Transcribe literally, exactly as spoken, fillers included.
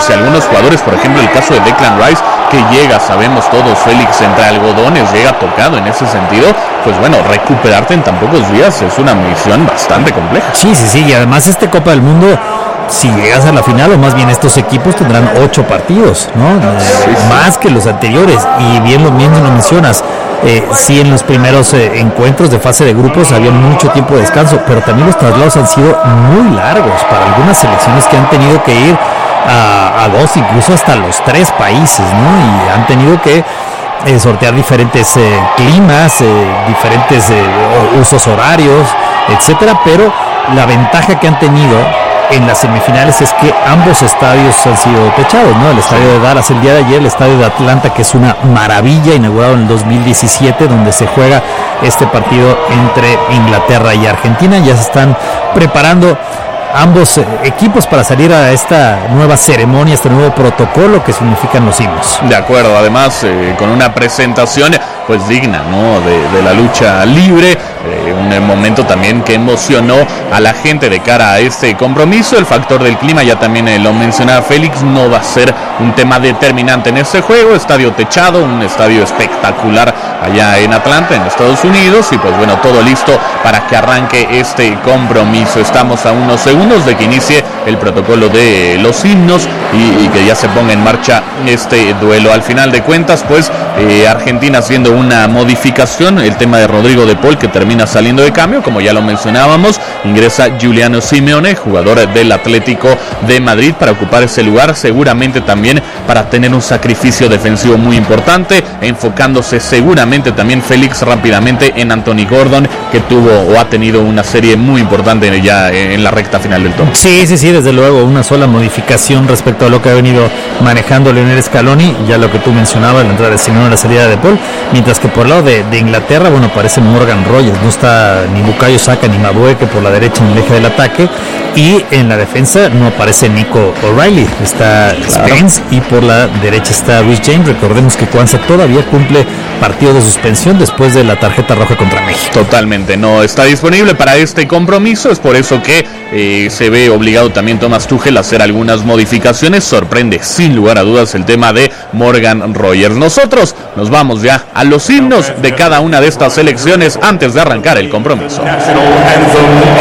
si algunos jugadores, por ejemplo el caso de Declan Rice, que llega, sabemos todos, Félix, entre algodones, llega tocado en ese sentido, pues bueno, recuperarte en tan pocos días es una misión bastante compleja. Sí, sí, sí, y además este Copa del Mundo, si llegas a la final, o más bien estos equipos tendrán ocho partidos, ¿no? Sí, sí. Más que los anteriores, y bien lo mismo lo mencionas. Eh, sí, en los primeros eh, encuentros de fase de grupos había mucho tiempo de descanso, pero también los traslados han sido muy largos para algunas selecciones que han tenido que ir a, a dos, incluso hasta los tres países, ¿no? Y han tenido que eh, sortear diferentes eh, climas, eh, diferentes eh, usos horarios, etcétera, pero la ventaja que han tenido en las semifinales es que ambos estadios han sido techados, ¿no? El estadio de Dallas el día de ayer, el estadio de Atlanta, que es una maravilla, inaugurado en el dos mil diecisiete, donde se juega este partido entre Inglaterra y Argentina. Ya se están preparando ambos eh, equipos para salir a esta nueva ceremonia, este nuevo protocolo que significan los himnos. De acuerdo, además eh, con una presentación pues digna, ¿no? de, de la lucha libre, eh, un momento también que emocionó a la gente de cara a este compromiso. El factor del clima, ya también eh, lo mencionaba Félix, no va a ser un tema determinante en este juego. Estadio techado, un estadio espectacular allá en Atlanta, en Estados Unidos, y pues bueno, todo listo para que arranque este compromiso. Estamos a unos segundos de que inicie el protocolo de los himnos y, y que ya se ponga en marcha este duelo. Al final de cuentas, pues eh, Argentina haciendo una modificación, el tema de Rodrigo de Paul, que termina saliendo de cambio, como ya lo mencionábamos, ingresa Giuliano Simeone, jugador del Atlético de Madrid, para ocupar ese lugar, seguramente también para tener un sacrificio defensivo muy importante, enfocándose seguramente también Félix rápidamente en Anthony Gordon, que tuvo o ha tenido una serie muy importante ya en la recta final del torneo. Sí, sí, sí, desde luego, una sola modificación respecto a lo que ha venido manejando Lionel Scaloni, ya lo que tú mencionabas, la entrada de Simeone, la salida de Paul, mientras que por el lado de, de Inglaterra, bueno, aparece Morgan Rogers, no está ni Bukayo Saka ni Madueke por la derecha en el eje del ataque, y en la defensa no aparece Nico O'Reilly, está claro. Spence, y por la derecha está Reece James. Recordemos que Kwanzaa todavía cumple partido de suspensión después de la tarjeta roja contra México. Totalmente, no está disponible para este compromiso, es por eso que eh, se ve obligado también Thomas Tuchel a hacer algunas modificaciones. Sorprende sin lugar a dudas el tema de Morgan Rogers. Nosotros nos vamos ya a los himnos de cada una de estas selecciones antes de arrancar el compromiso.